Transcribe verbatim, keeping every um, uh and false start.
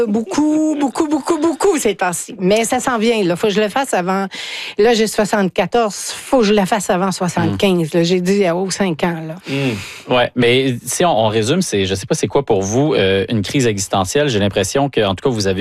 Beaucoup, beaucoup, beaucoup, beaucoup ces temps-ci. Mais ça s'en vient. Il faut que je le fasse avant. Là, j'ai soixante-quatorze. Il faut que je le fasse avant soixante-quinze. Mmh. Là, j'ai dit à haut cinq ans. Là. Mmh. Ouais, mais si on, on résume, c'est, je sais pas c'est quoi pour vous euh, une crise existentielle. J'ai l'impression que, en tout cas, vous avez